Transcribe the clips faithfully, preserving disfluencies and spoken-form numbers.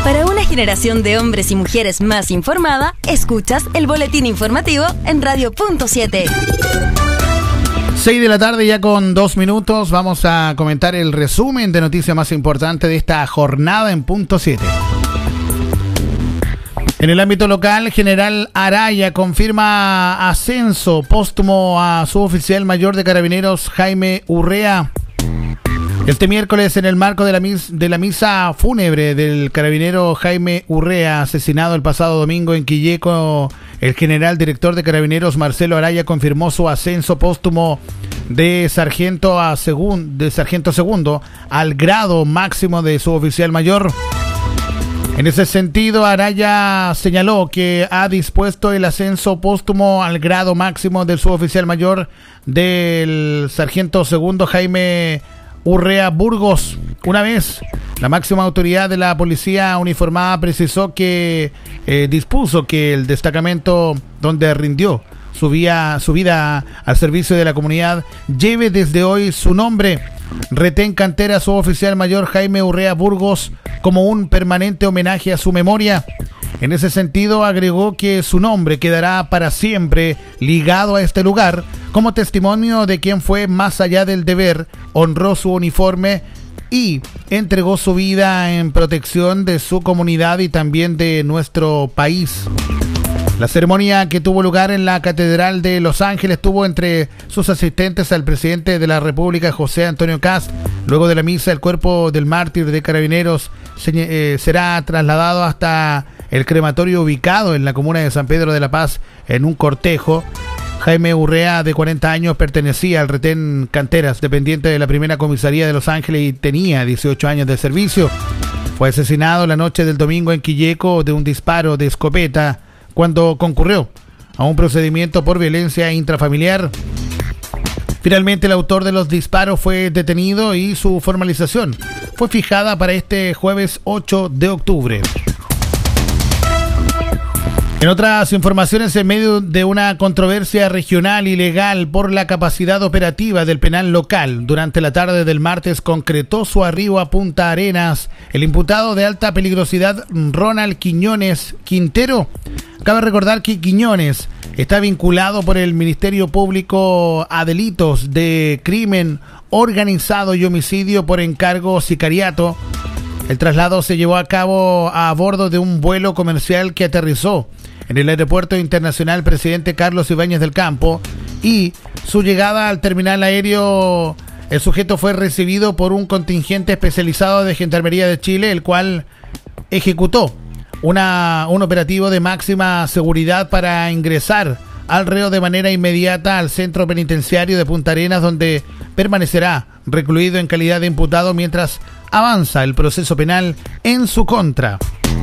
Para una generación de hombres y mujeres más informada, escuchas el boletín informativo en Radio Punto siete. seis de la tarde ya con dos minutos. Vamos a comentar el resumen de noticias más importantes de esta jornada en Punto siete. En el ámbito local, General Araya confirma ascenso póstumo a suboficial mayor de Carabineros Jaime Urrea. Este miércoles, en el marco de la, mis, de la misa fúnebre del carabinero Jaime Urrea, asesinado el pasado domingo en Quilleco, el general director de Carabineros Marcelo Araya confirmó su ascenso póstumo de sargento a segun, de sargento segundo al grado máximo de suboficial mayor. En ese sentido, Araya señaló que ha dispuesto el ascenso póstumo al grado máximo del suboficial mayor del sargento segundo Jaime Urrea Burgos. Una vez, la máxima autoridad de la policía uniformada precisó que eh, dispuso que el destacamento donde rindió su, vía, su vida al servicio de la comunidad lleve desde hoy su nombre. Retén Cantera suboficial mayor Jaime Urrea Burgos como un permanente homenaje a su memoria. En ese sentido, agregó que su nombre quedará para siempre ligado a este lugar como testimonio de quien fue más allá del deber, honró su uniforme y entregó su vida en protección de su comunidad y también de nuestro país. La ceremonia, que tuvo lugar en la Catedral de Los Ángeles, tuvo entre sus asistentes al presidente de la República, José Antonio Kast. Luego de la misa, el cuerpo del mártir de Carabineros se, eh, será trasladado hasta el crematorio ubicado en la comuna de San Pedro de la Paz en un cortejo. Jaime Urrea, de cuarenta años, pertenecía al retén Canteras, dependiente de la primera comisaría de Los Ángeles, y tenía dieciocho años de servicio. Fue asesinado la noche del domingo en Quilleco de un disparo de escopeta cuando concurrió a un procedimiento por violencia intrafamiliar. Finalmente, el autor de los disparos fue detenido y su formalización fue fijada para este jueves ocho de octubre. En otras informaciones, en medio de una controversia regional y legal por la capacidad operativa del penal local, durante la tarde del martes concretó su arribo a Punta Arenas el imputado de alta peligrosidad Ronald Quiñones Quintero. Cabe recordar que Quiñones está vinculado por el Ministerio Público a delitos de crimen organizado y homicidio por encargo sicariato. El traslado se llevó a cabo a bordo de un vuelo comercial que aterrizó en el Aeropuerto Internacional Presidente Carlos Ibáñez del Campo, y su llegada al terminal aéreo, el sujeto fue recibido por un contingente especializado de Gendarmería de Chile, el cual ejecutó una, un operativo de máxima seguridad para ingresar al reo de manera inmediata al centro penitenciario de Punta Arenas, donde permanecerá recluido en calidad de imputado mientras avanza el proceso penal en su contra.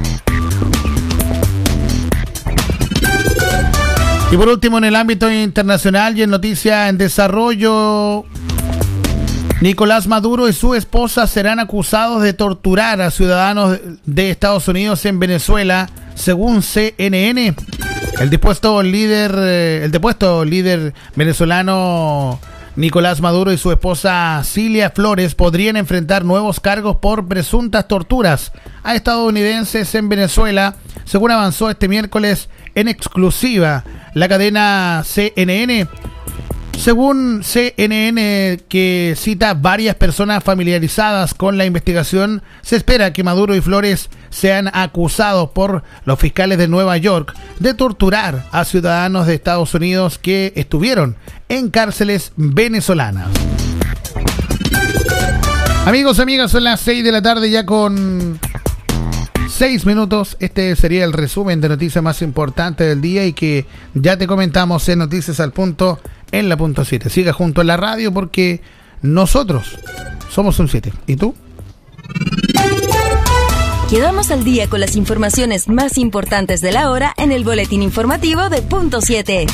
Y por último, en el ámbito internacional y en noticia en desarrollo, Nicolás Maduro y su esposa serán acusados de torturar a ciudadanos de Estados Unidos en Venezuela, según C N N. El depuesto líder, el depuesto líder venezolano Nicolás Maduro y su esposa Cilia Flores podrían enfrentar nuevos cargos por presuntas torturas a estadounidenses en Venezuela, según avanzó este miércoles en exclusiva la cadena C N N. Según C N N, que cita varias personas familiarizadas con la investigación, se espera que Maduro y Flores sean acusados por los fiscales de Nueva York de torturar a ciudadanos de Estados Unidos que estuvieron en cárceles venezolanas. Amigos, amigas, son las seis de la tarde ya con seis minutos. Este sería el resumen de noticias más importantes del día y que ya te comentamos en Noticias al Punto en la Punto siete. Siga junto a la radio porque nosotros somos un siete. ¿Y tú? Quedamos al día con las informaciones más importantes de la hora en el boletín informativo de Punto siete.